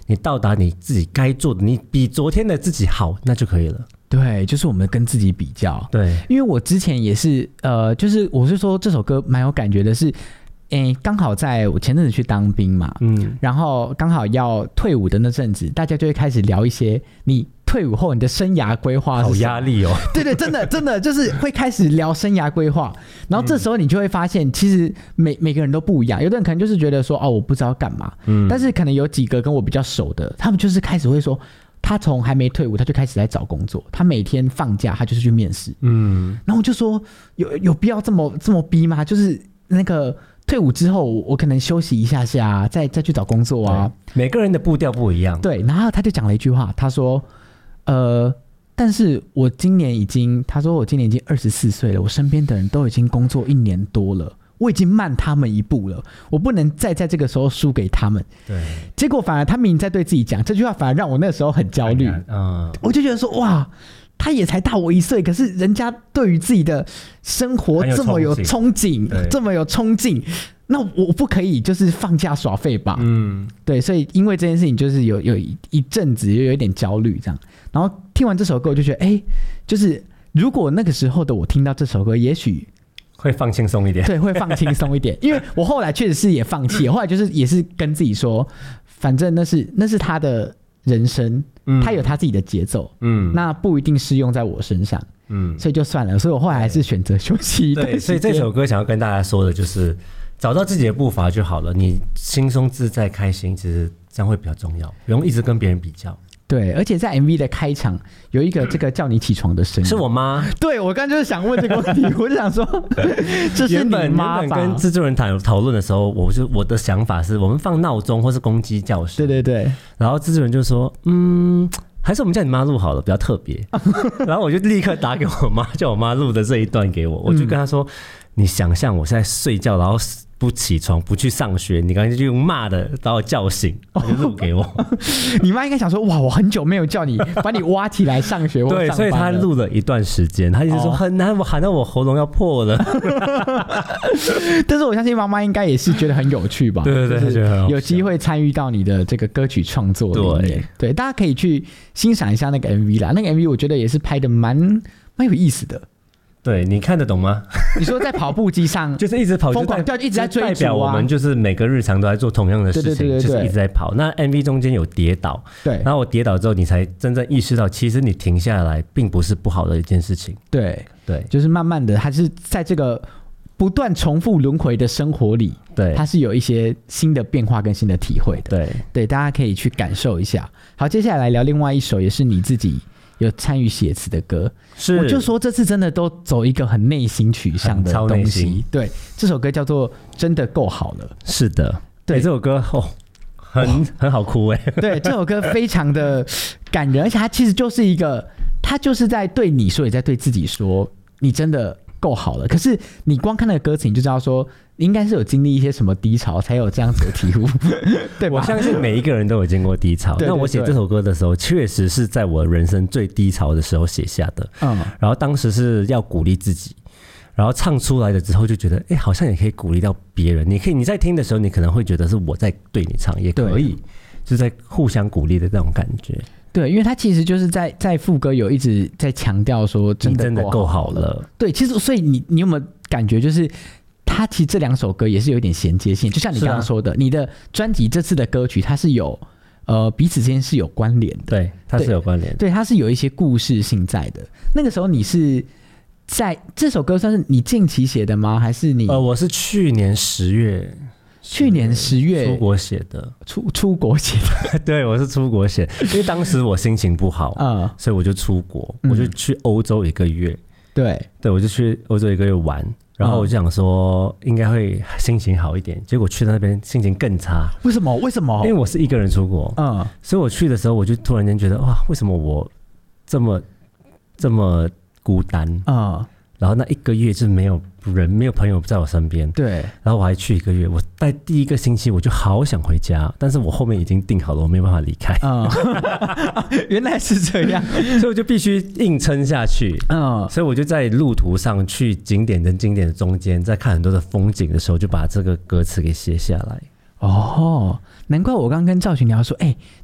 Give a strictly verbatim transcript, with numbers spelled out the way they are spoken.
你到达你自己该做的，你比昨天的自己好，那就可以了。 对，就是我们跟自己比较。 对， 因为我之前也是，呃，就是我是说这首歌蛮有感觉的是，诶，刚好在我前阵子去当兵嘛，嗯，然后刚好要退伍的那阵子，大家就会开始聊一些你退伍后你的生涯规划是什么。 好压力哦。 对对，真的真的就是会开始聊生涯规划，然后这时候你就会发现，其实每每个人都不一样。有的人可能就是觉得说，哦，我不知道干嘛，嗯，但是可能有几个跟我比较熟的，他们就是开始会说。他从还没退伍，他就开始在找工作。他每天放假，他就是去面试。嗯，然后我就说，有有必要这么这么逼吗？就是那个退伍之后，我可能休息一下下，再再去找工作啊。 每个人的步调不一样。 对，然后他就讲了一句话，他说：“呃，但是我今年已经，他说我今年已经二十四岁了，我身边的人都已经工作一年多了。”我已经慢他们一步了，我不能再在这个时候输给他们。 对， 结果反而他明明在对自己讲这句话，反而让我那个时候很焦虑。嗯，我就觉得说，哇，他也才大我一岁，可是人家对于自己的生活这么有憧憬，这么有冲劲，那我不可以就是放假耍废吧？嗯，对，所以因为这件事情，就是有有一阵子有有一点焦虑这样。然后听完这首歌，我就觉得，哎，就是如果那个时候的我听到这首歌，也许。 会放轻松一点。 对，会放轻松一点。因为我后来确实是也放弃，后来就是也是跟自己说，反正那是那是他的人生，嗯，他有他自己的节奏，嗯，那不一定适用在我身上，嗯，所以就算了。所以我后来还是选择休息一段时间。 对，所以这首歌想要跟大家说的就是，找到自己的步伐就好了，你轻松自在开心，其实这样会比较重要，不用一直跟别人比较。 对，而且在 M V 的开场有一个这个叫你起床的声音， 是我妈。 对，我刚刚就是想问这个问题，我就想说，这是你妈吧？ 原本跟制作人讨讨论的时候，我就我的想法是我们放闹钟或是公鸡叫声。 对对对。 然后制作人就说，嗯，还是我们叫你妈录好了，比较特别。然后我就立刻打给我妈，叫我妈录的这一段给我，我就跟她说，嗯、你想象我现在睡觉，然后。不起床不去上学，你刚才就用骂的把我叫醒，就录给我。 你妈应该想说，哇，我很久没有叫你把你挖起来上学或上班了。 对，所以她录了一段时间，她一直说很难，我喊到我喉咙要破了。 但是我相信妈妈应该也是觉得很有趣吧？ 对对对，觉得很好笑， 有机会参与到你的这个歌曲创作里面。对, 对，大家可以去欣赏一下那个 M V 啦。那个 M V 我觉得也是拍的蛮蛮有意思的。 对，你看得懂吗？ 你说在跑步机上就是一直跑， 疯狂掉，一直在追逐啊， 代表我们就是每个日常都在做同样的事情，对对对对对，就是一直在跑。那 M V 中间有跌倒，对，然后我跌倒之后，你才真正意识到，其实你停下来并不是不好的一件事情。 对对， 就是慢慢的，它是在这个不断重复轮回的生活里，对，它是有一些新的变化跟新的体会的。对对，大家可以去感受一下。好，接下来聊另外一首，也是你自己有参与写词的歌，是我就说这次真的都走一个很内心取向的东西。对，这首歌叫做《真的够好了》。 是的，对、欸、这首歌哦，很、哦、很好哭哎。 对，这首歌非常的感人，而且它其实就是一个，它就是在对你说，也在对自己说，你真的够好了。可是你光看那个歌词，你就知道说。应该是有经历一些什么低潮才有这样子的体悟。对吧？ 我相信每一个人都有经过低潮。那我写这首歌的时候确实是在我人生最低潮的时候写下的。嗯，然后当时是要鼓励自己，然后唱出来了之后就觉得哎，好像也可以鼓励到别人。你可以你在听的时候你可能会觉得是我在对你唱，也可以就是在互相鼓励的这种感觉。 对，因为他其实就是在在副歌有一直在强调说真的真的够好了。 对，其实所以你你有没有感觉就是他其实这两首歌也是有一点衔接性，就像你刚刚说的，啊、你的专辑这次的歌曲它是有呃彼此之间是有关联的， 对，它是有关联的， 对，它是有一些故事性在的。那个时候你是在这首歌算是你近期写的吗？还是你？ 呃，我是去年十月， 去年十月出国写的， 出出国写的， 对，我是出国写，因为当时我心情不好，嗯，所以我就出国，我就去欧洲一个月，对，对，我就去欧洲一个月玩。然后我就想说应该会心情好一点，结果去到那边心情更差。 为什么？为什么？ 因为我是一个人出国，嗯，所以我去的时候我就突然间觉得哇，为什么我这么这么孤单啊？然后那一个月就没有人，没有朋友在我身边，对。然后我还去一个月，我在第一个星期我就好想回家，但是我后面已经订好了，我没有办法离开。嗯， 原来是这样， 所以我就必须硬撑下去。嗯，所以我就在路途上去景点跟景点的中间，在看很多的风景的时候，就把这个歌词给写下来。 哦，难怪我刚刚跟赵群聊说，哎、欸，